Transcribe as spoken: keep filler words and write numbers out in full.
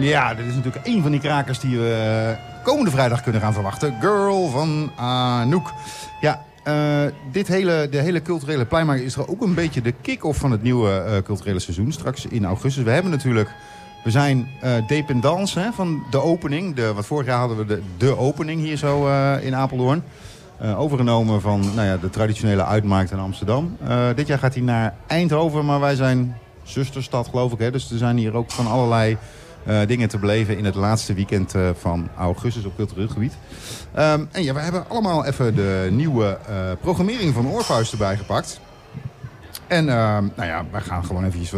Ja, dit is natuurlijk een van die krakers die we komende vrijdag kunnen gaan verwachten. Girl van Anouk. Ja, uh, dit hele, de hele culturele pleinmarkt is er ook een beetje de kick-off van het nieuwe uh, culturele seizoen. Straks in augustus. We hebben natuurlijk... We zijn uh, dependance hè, van de opening. De, wat vorig jaar hadden we de, de opening hier zo uh, in Apeldoorn. Uh, overgenomen van nou ja, de traditionele uitmarkt in Amsterdam. Uh, dit jaar gaat hij naar Eindhoven, maar wij zijn zusterstad geloof ik. Hè? Dus er zijn hier ook van allerlei uh, dingen te beleven in het laatste weekend uh, van augustus op cultureel gebied. Um, en ja, we hebben allemaal even de nieuwe uh, programmering van Oorvuist erbij gepakt. En uh, nou ja, wij gaan gewoon eventjes wat